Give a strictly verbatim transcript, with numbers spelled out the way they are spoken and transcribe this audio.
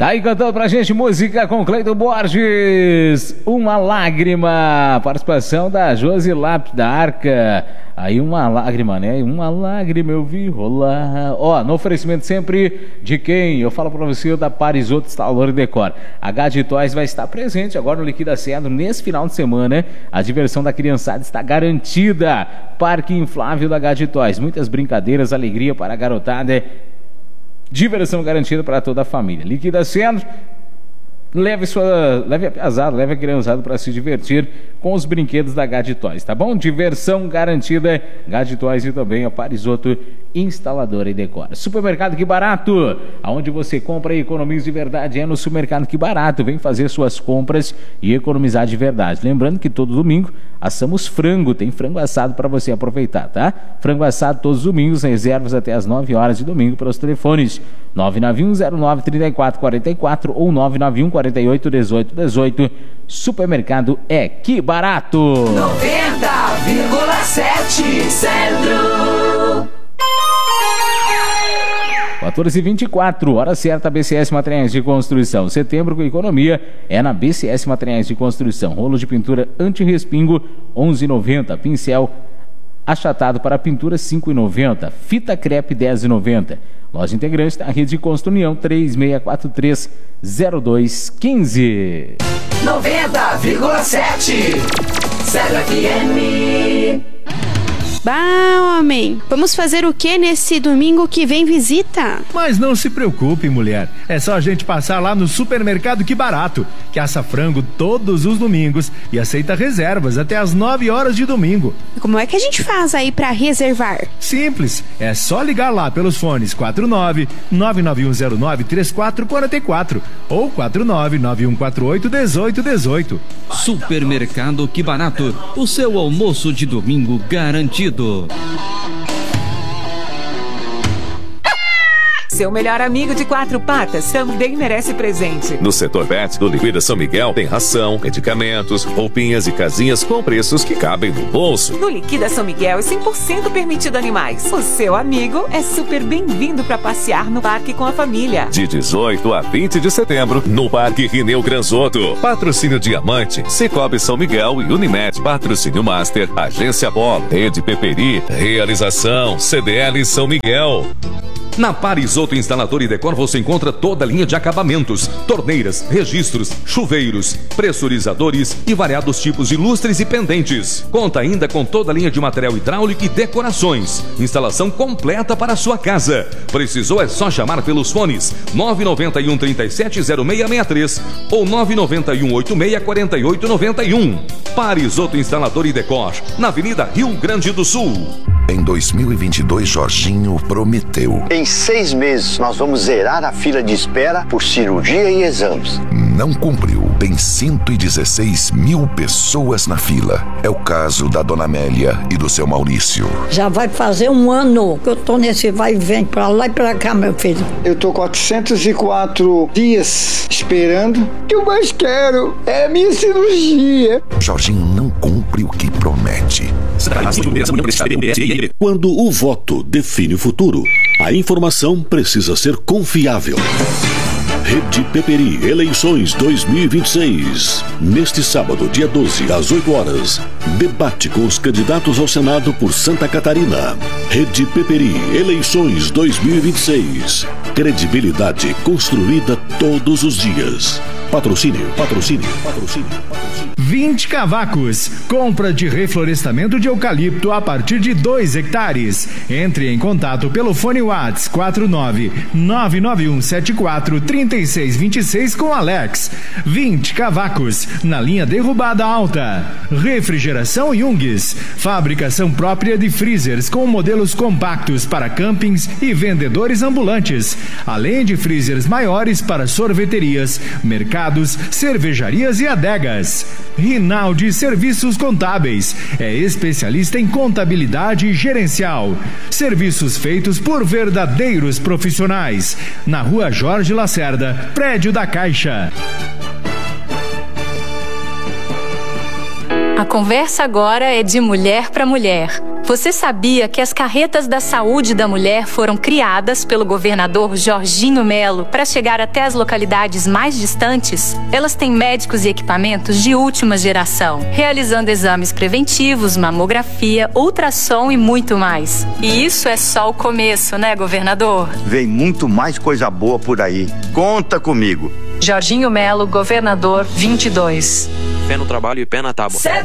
Tá aí cantando pra gente música com Cleiton Borges, Uma Lágrima, participação da Josi Lápis da Arca. Aí uma lágrima, né? Uma lágrima eu vi rolar. Ó, no oferecimento sempre de quem? Eu falo pra você da Parisoto Instalador e Decor. A Gad Toys vai estar presente agora no Liquida Centro nesse final de semana. A diversão da criançada está garantida. Parque inflável da Gad Toys. Muitas brincadeiras, alegria para a garotada. Diversão garantida para toda a família. Liquida Centro. Leve sua, leve a pesada, leve a criançada para se divertir com os brinquedos da Gad Toys, tá bom? Diversão garantida, Gad Toys e também a Parisoto Instaladora e Decora. Supermercado Que Barato, aonde você compra e economiza de verdade é no Supermercado Que Barato. Vem fazer suas compras e economizar de verdade. Lembrando que todo domingo assamos frango, tem frango assado para você aproveitar, tá? Frango assado todos os domingos, reservas até as nove horas de domingo pelos telefones nove nove um zero nove três quatro quatro quatro ou nove nove um quarenta e oito dezoito dezoito. Supermercado é Que Barato. noventa vírgula sete Centro. quatorze e vinte e quatro, hora certa, B C S Materiais de Construção. Setembro com economia é na B C S Materiais de Construção. Rolo de pintura anti-respingo onze reais e noventa centavos. Pincel achatado para pintura cinco reais e noventa centavos. Fita crepe dez reais e noventa centavos. Loja integrante da Rede de Construção três seis quatro três zero dois um cinco. noventa vírgula sete Zero F M. Bah, homem, vamos fazer o que nesse domingo que vem visita? Mas não se preocupe, mulher. É só a gente passar lá no Supermercado Que Barato, que assa frango todos os domingos e aceita reservas até as nove horas de domingo. Como é que a gente faz aí pra reservar? Simples, é só ligar lá pelos fones quatro nove nove nove um zero nove três quatro quatro quatro ou quatro nove nove um quatro oito um oito um oito. Supermercado Que Barato, o seu almoço de domingo garantido. Seu melhor amigo de quatro patas também merece presente. No setor pet do Liquida São Miguel tem ração, medicamentos, roupinhas e casinhas com preços que cabem no bolso. No Liquida São Miguel é cem por cento permitido animais. O seu amigo é super bem-vindo para passear no parque com a família. De dezoito a vinte de setembro, no Parque Rineu Granzotto. Patrocínio Diamante, Cicobi São Miguel e Unimed. Patrocínio Master, Agência Bola, Rede Peperi. Realização, C D L São Miguel. Na Parisoto Instalador e Decor você encontra toda a linha de acabamentos, torneiras, registros, chuveiros, pressurizadores e variados tipos de lustres e pendentes. Conta ainda com toda a linha de material hidráulico e decorações. Instalação completa para a sua casa. Precisou é só chamar pelos fones nove nove um três sete zero seis seis três ou nove nove um oito seis quatro oito nove um. Parisoto Instalador e Decor, na Avenida Rio Grande do Sul. Em dois mil e vinte e dois, Jorginho prometeu. Em seis meses, nós vamos zerar a fila de espera por cirurgia e exames. Não cumpriu. Tem cento e dezesseis mil pessoas na fila. É o caso da dona Amélia e do seu Maurício. Já vai fazer um ano que eu tô nesse vai e vem pra lá e pra cá, meu filho. Eu tô quatrocentos e quatro dias esperando. O que eu mais quero é a minha cirurgia. Jorginho não cumpre o que promete. Quando o voto define o futuro, a informação precisa ser confiável. Rede Peperi, eleições dois mil e vinte e seis. Neste sábado, dia doze, às oito horas, debate com os candidatos ao Senado por Santa Catarina. Rede Peperi, eleições dois mil e vinte e seis. Credibilidade construída todos os dias. Patrocínio, patrocínio, patrocínio, patrocínio. vinte cavacos. Compra de reflorestamento de eucalipto a partir de dois hectares. Entre em contato pelo fone WhatsApp quatro nove nove nove um sete quatro três seis dois seis com Alex. vinte cavacos na linha derrubada alta. Refrigeração Jungs. Fabricação própria de freezers com modelos compactos para campings e vendedores ambulantes. Além de freezers maiores para sorveterias, mercados, cervejarias e adegas. Rinaldi Serviços Contábeis. É especialista em contabilidade gerencial. Serviços feitos por verdadeiros profissionais. Na Rua Jorge Lacerda, prédio da Caixa. A conversa agora é de mulher para mulher. Você sabia que as carretas da saúde da mulher foram criadas pelo governador Jorginho Melo para chegar até as localidades mais distantes? Elas têm médicos e equipamentos de última geração, realizando exames preventivos, mamografia, ultrassom e muito mais. E isso é só o começo, né, governador? Vem muito mais coisa boa por aí. Conta comigo. Jorginho Melo, governador vinte e dois. Pé no trabalho e pé na tábua.